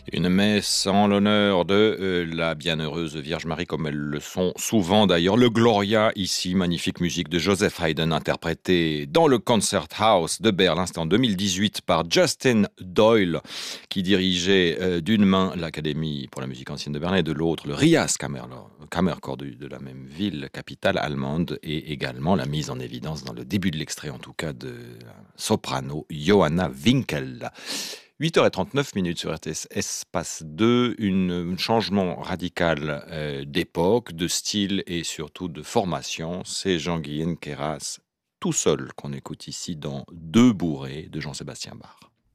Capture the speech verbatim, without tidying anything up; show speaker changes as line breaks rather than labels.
Une messe en l'honneur de euh, la bienheureuse Vierge Marie, comme elles le sont souvent d'ailleurs. Le Gloria, ici, magnifique musique de Joseph Haydn, interprétée dans le Concerthaus de Berlin. C'était en deux mille dix-huit par Justin Doyle, qui dirigeait euh, d'une main l'Académie pour la musique ancienne de Berlin et de l'autre le Rias Kammerchor Kammerchor de, de la même ville, capitale allemande, et également la mise en évidence dans le début de l'extrait, en tout cas, de la soprano Johanna Winkel. huit heures trente-neuf minutes sur R T S Espace deux, une, un changement radical euh, d'époque, de style et surtout de formation. C'est Jean-Guyen Queyras tout seul qu'on écoute ici dans Deux bourrées de Jean-Sébastien Bach.